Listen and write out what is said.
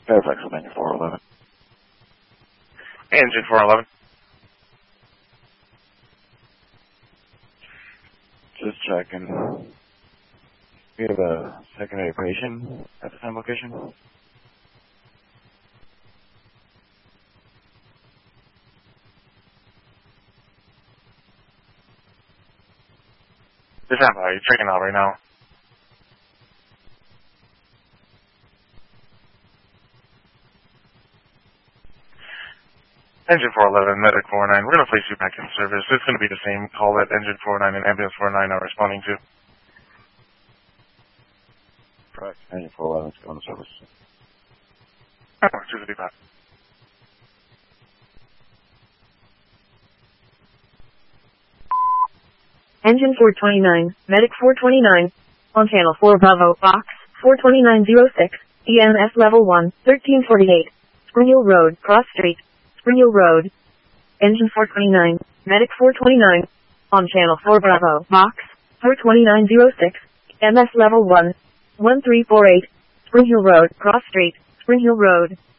Fairfax, Engine 411. Engine 411. Just checking. We have a secondary patient at the same location. This is you're checking out right now. Engine 411, Medic 49. We're going to place you back in service. It's going to be the same call that Engine 49 and Ambulance 49 are responding to. Correct. Engine 411 is going to service. 255. Engine 429, Medic 429, on Channel 4 Bravo, Box 42906, EMS Level 1, 1348, Spring Hill Road, Cross Street, Spring Hill Road. Engine 429, Medic 429, on Channel 4 Bravo, Box 42906, EMS Level 1, 1348, Spring Hill Road, Cross Street, Spring Hill Road.